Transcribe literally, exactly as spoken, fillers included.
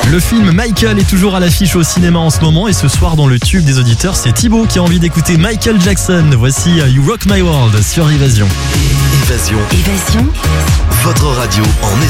Le film Michael est toujours à l'affiche au cinéma en ce moment et ce soir dans le tube des auditeurs, c'est Thibaut qui a envie d'écouter Michael Jackson. Voici You Rock My World sur Évasion. Évasion. Évasion. Votre radio en